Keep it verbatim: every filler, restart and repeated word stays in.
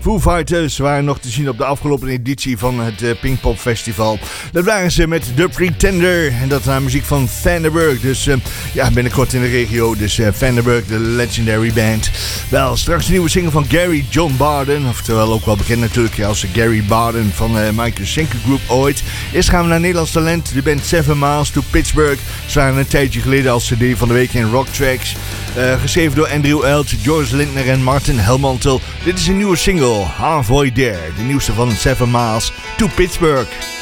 Foo Fighters waren nog te zien op de afgelopen editie van het uh, Pinkpop Festival. Dat waren ze met The Pretender. En dat naar muziek van Vandenberg. Dus uh, ja, binnenkort in de regio. Dus uh, Vandenberg, de legendary band. Wel, straks een nieuwe single van Gary John Barden. Oftewel ook wel bekend natuurlijk als Gary Barden van uh, Michael Schenker Group ooit. Eerst gaan we naar Nederlands talent. De band Seven Miles to Pittsburgh. Ze waren een tijdje geleden als C D van de week in Rock Tracks. Uh, geschreven door Andrew Elt, George Lindner en Martin Helmantel. Dit is een nieuwe single, Halfway There. De nieuwste van Seven Miles to Pittsburgh.